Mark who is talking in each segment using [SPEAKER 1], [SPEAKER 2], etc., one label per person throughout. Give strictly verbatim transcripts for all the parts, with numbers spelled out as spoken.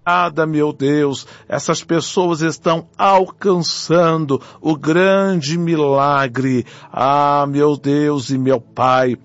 [SPEAKER 1] Nada, meu Deus, essas pessoas estão alcançando o grande milagre. Ah, meu Deus e meu Pai,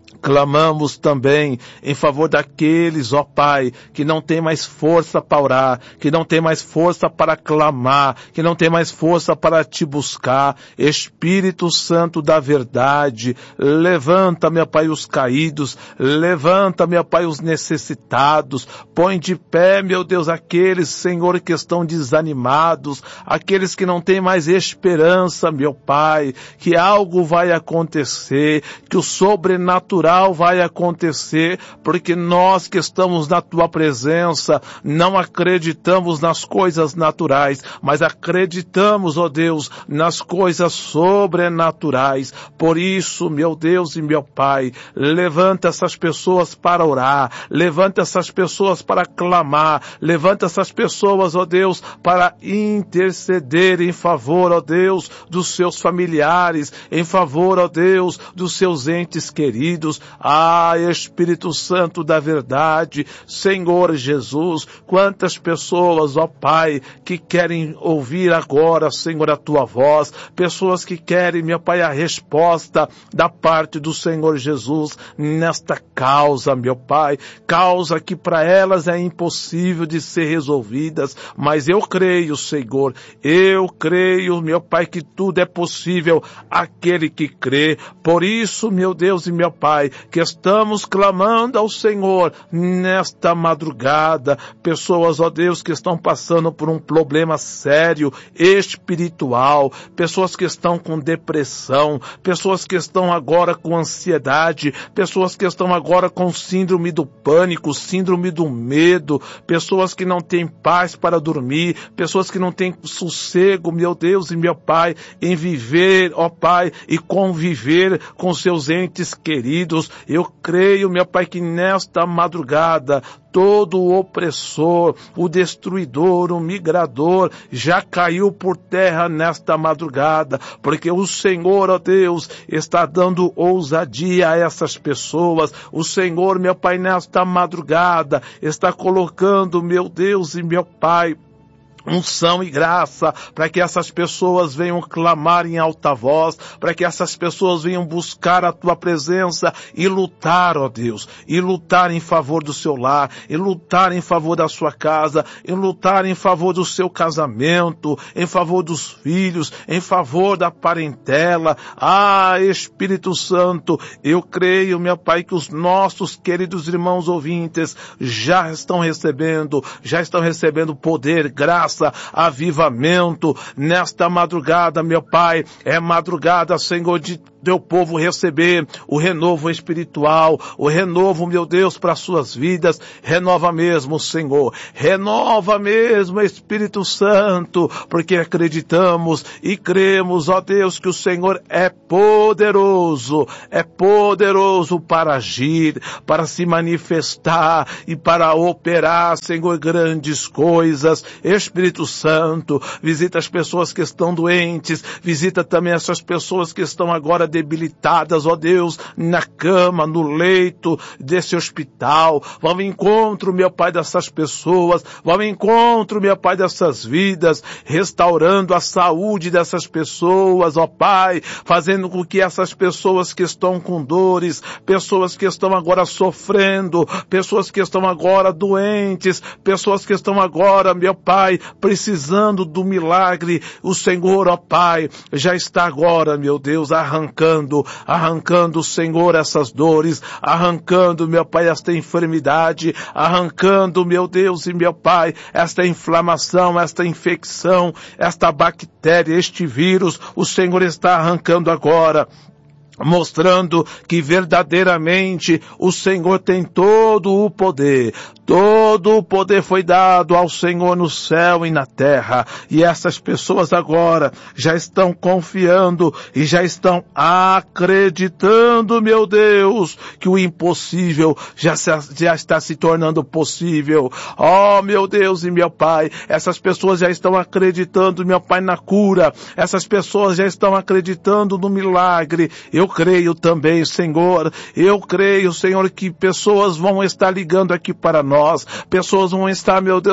[SPEAKER 1] clamamos também em favor daqueles, ó Pai, que não tem mais força para orar, que não tem mais força para clamar, que não tem mais força para te buscar. Espírito Santo da verdade, levanta, meu Pai, os caídos, levanta, meu Pai, os necessitados, põe de pé, meu Deus, aqueles, Senhor, que estão desanimados, aqueles que não têm mais esperança, meu Pai, que algo vai acontecer, que o sobrenatural vai acontecer, porque nós que estamos na Tua presença, não acreditamos nas coisas naturais, mas acreditamos, ó Deus, nas coisas sobrenaturais. Por isso, meu Deus e meu Pai, levanta essas pessoas para orar, levanta essas pessoas para clamar, levanta essas pessoas, ó Deus, para interceder em favor, ó Deus, dos seus familiares, em favor, ó Deus, dos seus entes queridos. Ah, Espírito Santo da verdade, Senhor Jesus, quantas pessoas, ó Pai, que querem ouvir agora, Senhor, a Tua voz, pessoas que querem, meu Pai, a resposta da parte do Senhor Jesus nesta causa, meu Pai, causa que para elas é impossível de ser resolvidas, mas eu creio, Senhor, eu creio, meu Pai, que tudo é possível àquele que crê. Por isso, meu Deus e meu Pai, que estamos clamando ao Senhor nesta madrugada, pessoas, ó Deus, que estão passando por um problema sério, espiritual, pessoas que estão com depressão, pessoas que estão agora com ansiedade, pessoas que estão agora com síndrome do pânico, síndrome do medo, pessoas que não têm paz para dormir, pessoas que não têm sossego, meu Deus e meu Pai, em viver, ó Pai, e conviver com seus entes queridos. Eu creio, meu Pai, que nesta madrugada todo o opressor, o destruidor, o migrador já caiu por terra nesta madrugada, porque o Senhor, ó Deus, está dando ousadia a essas pessoas. O Senhor, meu Pai, nesta madrugada está colocando, meu Deus e meu Pai, unção e graça, para que essas pessoas venham clamar em alta voz, para que essas pessoas venham buscar a Tua presença e lutar, ó Deus, e lutar em favor do seu lar, e lutar em favor da sua casa, e lutar em favor do seu casamento, em favor dos filhos, em favor da parentela. Ah, Espírito Santo, eu creio, meu Pai, que os nossos queridos irmãos ouvintes já estão recebendo, já estão recebendo poder, graça, avivamento nesta madrugada, meu Pai. É madrugada, Senhor, de Teu povo receber o renovo espiritual, o renovo, meu Deus, para suas vidas. Renova mesmo, Senhor. Renova mesmo, Espírito Santo, porque acreditamos e cremos, ó Deus, que o Senhor é poderoso, é poderoso para agir, para se manifestar e para operar, Senhor, grandes coisas. Espírito Santo, visita as pessoas que estão doentes, visita também essas pessoas que estão agora debilitadas, ó Deus, na cama, no leito desse hospital. Vá ao encontro, meu Pai, dessas pessoas, vá ao encontro, meu Pai, dessas vidas, restaurando a saúde dessas pessoas, ó Pai, fazendo com que essas pessoas que estão com dores, pessoas que estão agora sofrendo, pessoas que estão agora doentes, pessoas que estão agora, meu Pai, precisando do milagre, o Senhor, ó Pai, já está agora, meu Deus, arrancando, arrancando, Senhor, essas dores, arrancando, meu Pai, esta enfermidade, arrancando, meu Deus e meu Pai, esta inflamação, esta infecção, esta bactéria, este vírus, o Senhor está arrancando agora, mostrando que verdadeiramente o Senhor tem todo o poder. Todo o poder foi dado ao Senhor no céu e na terra. E essas pessoas agora já estão confiando e já estão acreditando, meu Deus, que o impossível já, se, já está se tornando possível. Oh, meu Deus e meu Pai, essas pessoas já estão acreditando, meu Pai, na cura. Essas pessoas já estão acreditando no milagre. Eu creio também, Senhor. Eu creio, Senhor, que pessoas vão estar ligando aqui para nós. Pessoas vão estar, meu Deus,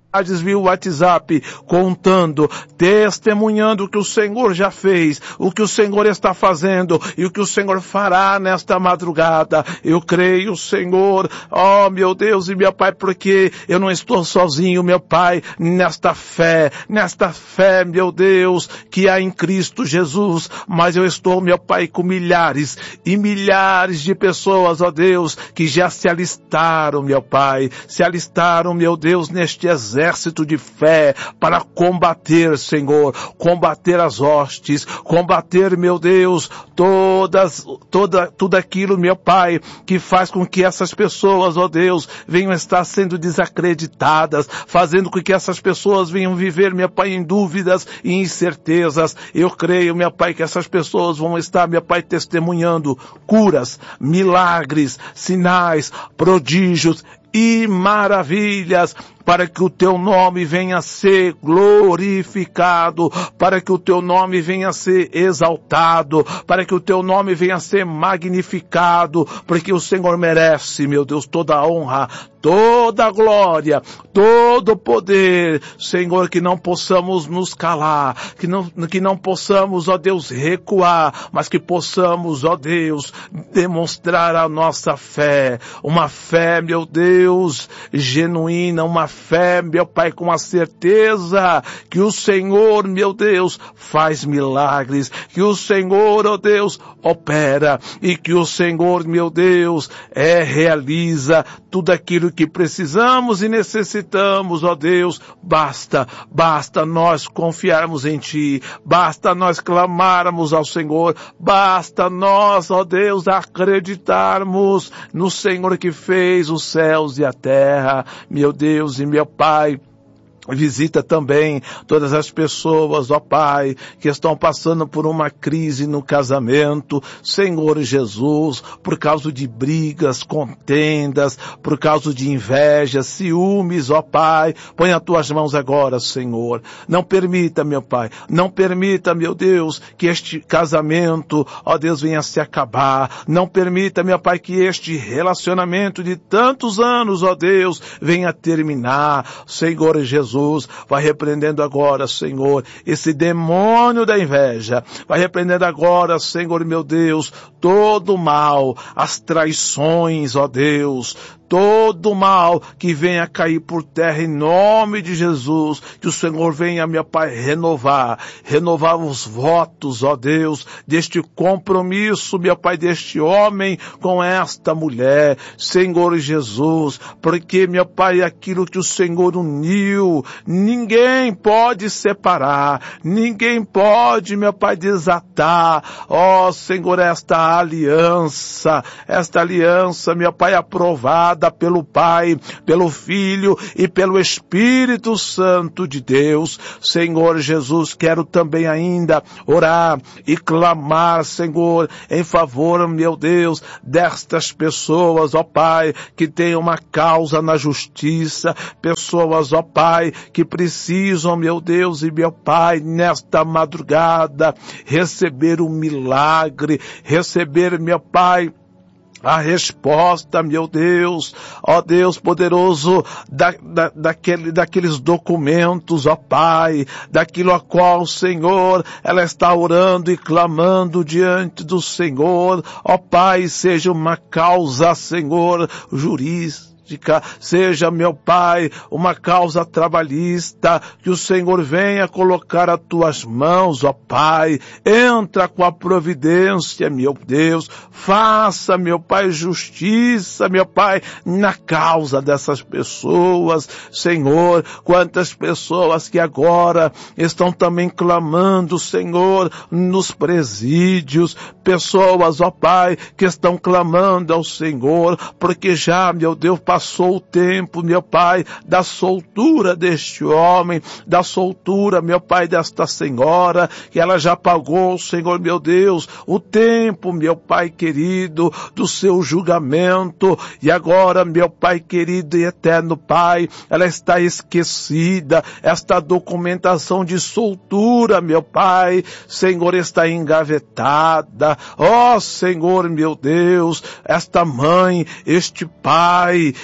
[SPEAKER 1] via o WhatsApp, contando, testemunhando o que o Senhor já fez, o que o Senhor está fazendo e o que o Senhor fará nesta madrugada. Eu creio, Senhor, ó meu Deus e meu Pai, porque eu não estou sozinho, meu Pai, nesta fé, nesta fé, meu Deus, que há em Cristo Jesus, mas eu estou, meu Pai, com milhares e milhares de pessoas, ó Deus, que já se alistaram, meu Pai, se alistaram, meu Deus, neste exército exército de fé para combater, Senhor, combater as hostes, combater, meu Deus, todas, toda, tudo aquilo, meu Pai, que faz com que essas pessoas, ó Deus, venham estar sendo desacreditadas, fazendo com que essas pessoas venham viver, meu Pai, em dúvidas e incertezas. Eu creio, meu Pai, que essas pessoas vão estar, meu Pai, testemunhando curas, milagres, sinais, prodígios e maravilhas, para que o teu nome venha a ser glorificado, para que o teu nome venha a ser exaltado, para que o teu nome venha a ser magnificado, porque o Senhor merece, meu Deus, toda a honra, toda a glória, todo o poder, Senhor, que não possamos nos calar, que não, que não possamos, ó Deus, recuar, mas que possamos, ó Deus, demonstrar a nossa fé, uma fé, meu Deus, genuína, uma fé, meu Pai, com a certeza que o Senhor, meu Deus, faz milagres, que o Senhor, ó Deus, opera, e que o Senhor, meu Deus, é, realiza tudo aquilo que precisamos e necessitamos, ó Deus. Basta, basta nós confiarmos em Ti, basta nós clamarmos ao Senhor, basta nós, ó Deus, acreditarmos no Senhor que fez os céus e a terra, meu Deus e meu Pai. Visita também todas as pessoas, ó Pai, que estão passando por uma crise no casamento, Senhor Jesus, por causa de brigas, contendas, por causa de inveja, ciúmes, ó Pai. Põe as tuas mãos agora, Senhor. Não permita, meu Pai, não permita, meu Deus, que este casamento, ó Deus, venha se acabar. Não permita, meu Pai, que este relacionamento de tantos anos, ó Deus, venha terminar. Senhor Jesus, vai repreendendo agora, Senhor, esse demônio da inveja. Vai repreendendo agora, Senhor, meu Deus, todo o mal, as traições, ó Deus, todo mal que venha cair por terra em nome de Jesus, que o Senhor venha, meu Pai, renovar, renovar os votos, ó Deus, deste compromisso, meu Pai, deste homem com esta mulher, Senhor Jesus, porque, meu Pai, aquilo que o Senhor uniu, ninguém pode separar, ninguém pode, meu Pai, desatar, ó Senhor, esta aliança, esta aliança, meu Pai, aprovada pelo Pai, pelo Filho e pelo Espírito Santo de Deus. Senhor Jesus, quero também ainda orar e clamar, Senhor, em favor, meu Deus, destas pessoas, ó Pai, que têm uma causa na justiça, pessoas, ó Pai, que precisam, meu Deus e meu Pai, nesta madrugada, receber um milagre, receber, meu Pai, a resposta, meu Deus, ó Deus poderoso, da, da, daquele, daqueles documentos, ó Pai, daquilo a qual, Senhor, ela está orando e clamando diante do Senhor, ó Pai, seja uma causa, Senhor, jurídica, seja, meu Pai, uma causa trabalhista, que o Senhor venha colocar as tuas mãos, ó Pai, entra com a providência, meu Deus, faça, meu Pai, justiça, meu Pai, na causa dessas pessoas, Senhor, quantas pessoas que agora estão também clamando, Senhor, nos presídios, pessoas, ó Pai, que estão clamando ao Senhor, porque já, meu Deus, passou o tempo, meu Pai, da soltura deste homem, da soltura, meu Pai, desta senhora, que ela já pagou, Senhor, meu Deus, o tempo, meu Pai querido, do seu julgamento, e agora, meu Pai querido e eterno Pai, ela está esquecida, esta documentação de soltura, meu Pai, Senhor, está engavetada, ó Senhor, meu Deus, esta mãe, este pai,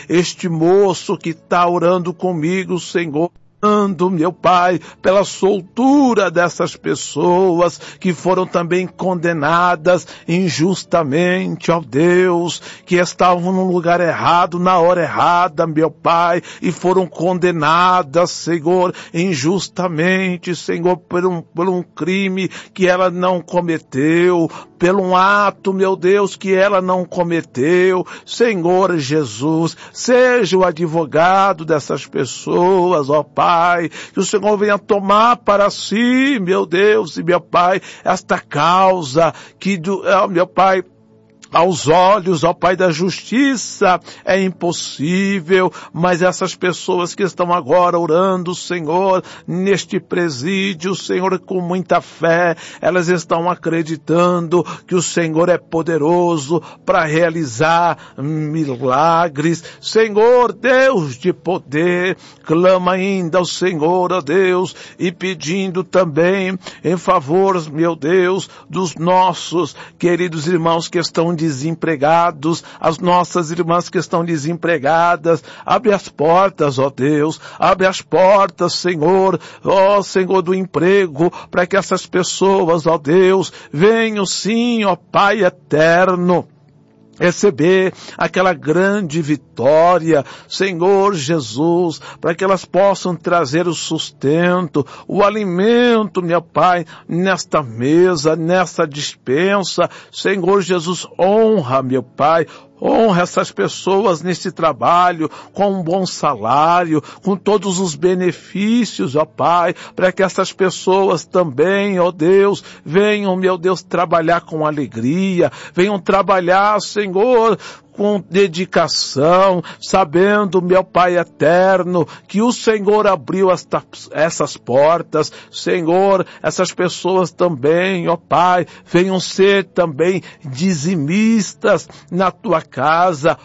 [SPEAKER 1] este moço que está orando comigo, Senhor, meu Pai, pela soltura dessas pessoas que foram também condenadas injustamente, ó Deus, que estavam no lugar errado, na hora errada, meu Pai, e foram condenadas, Senhor, injustamente, Senhor, por um, por um crime que ela não cometeu, pelo um ato, meu Deus, que ela não cometeu. Senhor Jesus, seja o advogado dessas pessoas, ó Pai, que o Senhor venha tomar para si, meu Deus e meu Pai, esta causa que, ó, meu Pai, aos olhos, ó Pai da justiça, é impossível, mas essas pessoas que estão agora orando, Senhor, neste presídio, Senhor, com muita fé, elas estão acreditando que o Senhor é poderoso para realizar milagres. Senhor, Deus de poder, clama ainda ao Senhor, ó Deus, e pedindo também em favor, meu Deus, dos nossos queridos irmãos que estão desempregados, as nossas irmãs que estão desempregadas. Abre as portas, ó Deus, abre as portas, Senhor, ó Senhor do emprego, para que essas pessoas, ó Deus, venham sim, ó Pai eterno, receber aquela grande vitória, Senhor Jesus, para que elas possam trazer o sustento, o alimento, meu Pai, nesta mesa, nesta dispensa. Senhor Jesus, honra, meu Pai, honra essas pessoas nesse trabalho, com um bom salário, com todos os benefícios, ó Pai, para que essas pessoas também, ó Deus, venham, meu Deus, trabalhar com alegria, venham trabalhar, Senhor, com dedicação, sabendo, meu Pai eterno, que o Senhor abriu esta, essas portas. Senhor, essas pessoas também, ó Pai, venham ser também dizimistas na Tua casa,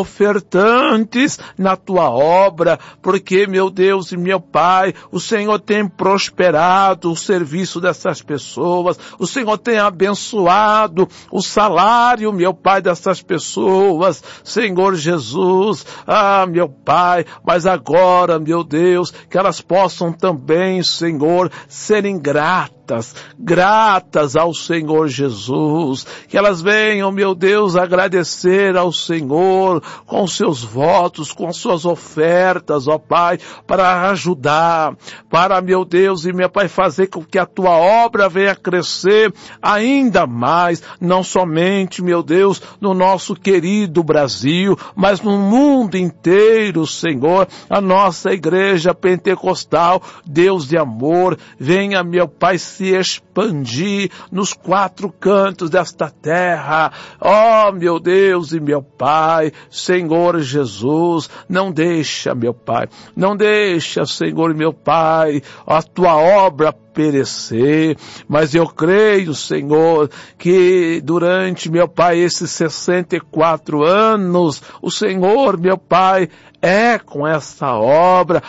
[SPEAKER 1] ofertantes na Tua obra, porque, meu Deus e meu Pai, o Senhor tem prosperado o serviço dessas pessoas, o Senhor tem abençoado o salário, meu Pai, dessas pessoas, Senhor Jesus, ah, meu Pai, mas agora, meu Deus, que elas possam também, Senhor, serem gratas, gratas ao Senhor Jesus, que elas venham, meu Deus, agradecer ao Senhor com seus votos, com suas ofertas, ó Pai, para ajudar, para, meu Deus e meu Pai, fazer com que a Tua obra venha crescer ainda mais, não somente, meu Deus, no nosso querido do Brasil, mas no mundo inteiro, Senhor, a nossa igreja pentecostal, Deus de amor, venha, meu Pai, se expandir nos quatro cantos desta terra. Ó, meu Deus e meu Pai, Senhor Jesus, não deixa, meu Pai, não deixa, Senhor, meu Pai, a Tua obra perecer, mas eu creio, Senhor, que durante, meu Pai, esses sessenta e quatro anos, o Senhor, meu Pai, é com essa obra,